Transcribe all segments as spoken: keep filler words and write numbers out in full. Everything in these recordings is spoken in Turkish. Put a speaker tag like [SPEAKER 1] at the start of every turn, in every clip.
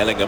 [SPEAKER 1] Bellingham.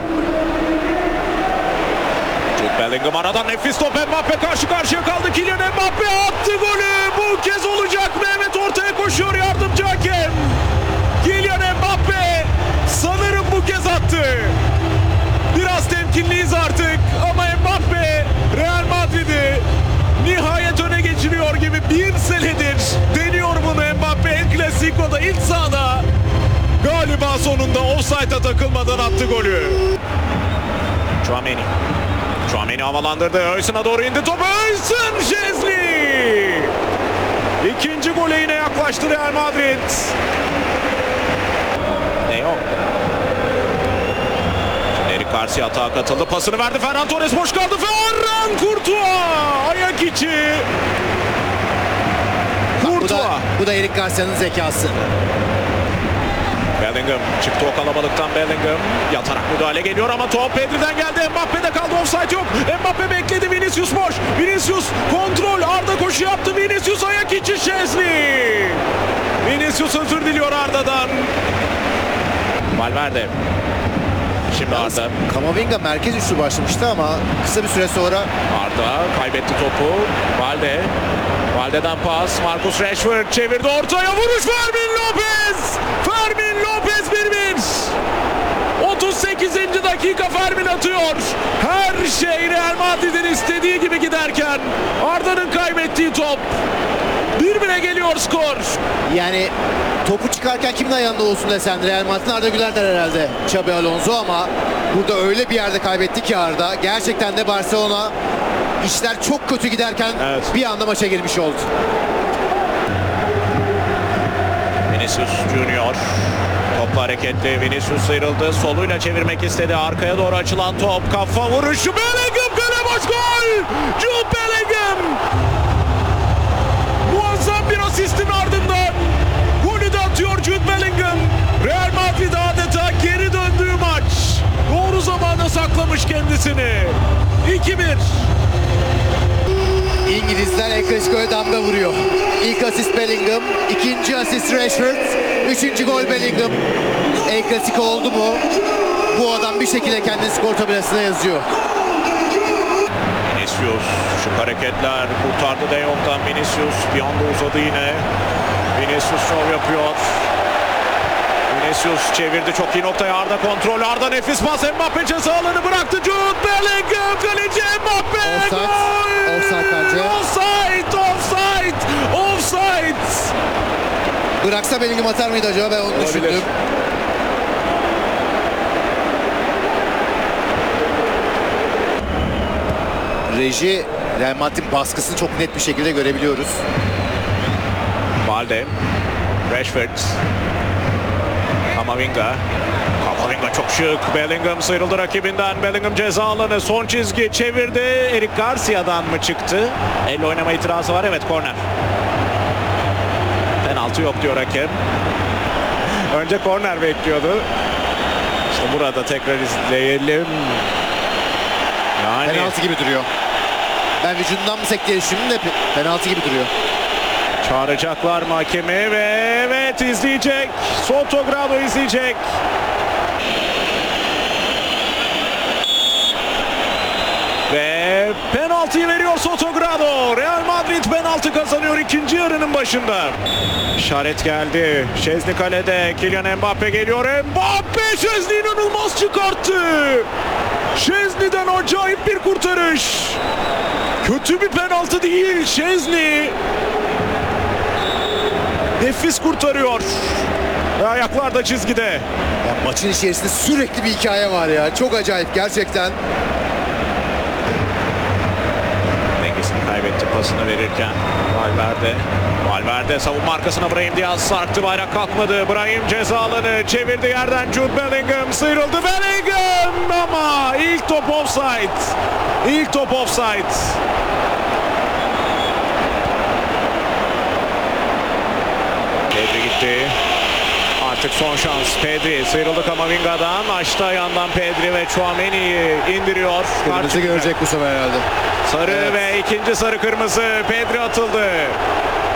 [SPEAKER 1] Jude Bellingham aradan nefis top, Mbappe karşı karşıya kaldı. Kylian Mbappe attı golü. Bu kez olacak. Mehmet ortaya koşuyor, yardımcı hakem. Kylian Mbappe sanırım bu kez attı. Biraz temkinliyiz artık ama Mbappe Real Madrid'i nihayet öne geçiriyor gibi. Bir senedir deniyor bunu Mbappe. El Clasico'da ilk sahada galiba sonunda offside'a takılmadan attı golü. Tchouaméni. Tchouaméni havalandırdı. Öysün'e doğru indi top. Öysün, Szczęsny. İkinci gole yine yaklaştı Real Madrid. Ne yok? Eric Garcia atağa katıldı. Pasını verdi. Ferran Torres boş kaldı. Ferran Courtois. Ayak içi.
[SPEAKER 2] Bu da, bu da Eric Garcia'nın zekası.
[SPEAKER 1] Bellingham çıktı o kalabalıktan. Bellingham yatarak müdahale geliyor ama top Pedri'den geldi. Mbappe'de kaldı, offside yok. Mbappe bekledi, Vinicius boş. Vinicius kontrol, Arda koşu yaptı. Vinicius ayak içi, Szczęsny. Vinicius özür diliyor Arda'dan. Valverde. Şimdi Arda.
[SPEAKER 2] Camavinga merkez üçlü başlamıştı ama kısa bir süre sonra
[SPEAKER 1] Arda kaybetti topu. Valde. Valde'den pas. Marcus Rashford çevirdi ortaya. Vuruş Fermin Lopez. Fermin Lopez bir bir. otuz sekizinci dakika Fermin atıyor. Her şey Real Madrid'in istediği gibi giderken Arda'nın kaybettiği top. bir bire geliyor skor.
[SPEAKER 2] yani topu çıkarken kimin ayağında olsun desen Real Madrid'in Arda Güler der herhalde Xabi Alonso ama burada öyle bir yerde kaybetti ki Arda. Gerçekten de Barcelona işler çok kötü giderken
[SPEAKER 1] Evet.
[SPEAKER 2] bir anda maça girmiş oldu.
[SPEAKER 1] Vinicius Junior. Topla hareketli. Vinicius sıyrıldı. Soluyla çevirmek istedi. Arkaya doğru açılan top. Kafa vuruşu. Bellingham kale boş gol. Jude Bellingham. Muazzam bir asistin ardından golü de atıyor Jude Bellingham. Real Madrid adeta geri döndüğü maç. Doğru zamana saklamış kendisini. iki bir.
[SPEAKER 2] İngilizler El Clasico'ya damga vuruyor. İlk asist Bellingham, ikinci asist Rashford, üçüncü gol Bellingham. El Clasico oldu mu? Bu adam bir şekilde kendini skor tabelasına yazıyor.
[SPEAKER 1] Vinicius, şu hareketler kurtardı De Jong'dan. Vinicius bir anda uzadı yine. Vinicius şov yapıyor. Vinicius çevirdi çok iyi noktaya. Arda kontrol. Arda nefis pas. Mbappe ceza alanı bıraktı. Jude Bellingham, kaleci Mbappe.
[SPEAKER 2] Offside.
[SPEAKER 1] Gol!
[SPEAKER 2] Offside bence.
[SPEAKER 1] Offside, offside, offside.
[SPEAKER 2] Bıraksa Bellingham atar mıydı acaba? Ben onu
[SPEAKER 1] Olabilir.
[SPEAKER 2] düşündüm. Reji, Real Madrid'in baskısını çok net bir şekilde görebiliyoruz.
[SPEAKER 1] Valde, Rashford, Camavinga. Camavinga çok şık. Bellingham sıyrıldı rakibinden. Bellingham ceza alanı. Son çizgi çevirdi. Eric Garcia'dan mı çıktı? Elle oynama itirazı var. Evet, korner. Penaltı yok diyor hakem. Önce korner bekliyordu. İşte burada tekrar izleyelim. Yani
[SPEAKER 2] Penaltı gibi duruyor. Ben vücudundan mı sek diye düşündüm de penaltı gibi duruyor.
[SPEAKER 1] çağıracaklar mı hakemi ve evet izleyecek. Sotogrado izleyecek. Ve penaltıyı veriyor Sotogrado. Real Madrid penaltı kazanıyor ikinci yarının başında. İşaret geldi. Szczęsny kalede. Kylian Mbappe geliyor. Mbappe Szczęsny inanılmaz çıkarttı. Szczęsny'den acayip bir kurtarış. Kötü bir penaltı değil. Szczęsny nefis kurtarıyor. Ve ayaklar da çizgide.
[SPEAKER 2] Ya maçın içerisinde sürekli bir hikaye var ya. Çok acayip gerçekten.
[SPEAKER 1] Dengesini kaybetti pasını verirken. Valverde. Valverde savunma arkasına Brahim Diaz sarktı. Bayrak kalkmadı. Brahim ceza alanı çevirdi yerden. Jude Bellingham sıyrıldı. Bellingham ama ilk top offside. İlk top offside. Pedri gitti. Artık son şans. Pedri sıyrıldı Camavinga'dan. Açtı ayağından Pedri ve Tchouaméni'yi indiriyor.
[SPEAKER 2] Kırmızı görecek bu sefer herhalde.
[SPEAKER 1] Sarı
[SPEAKER 2] Evet.
[SPEAKER 1] ve ikinci sarı kırmızı. Pedri atıldı.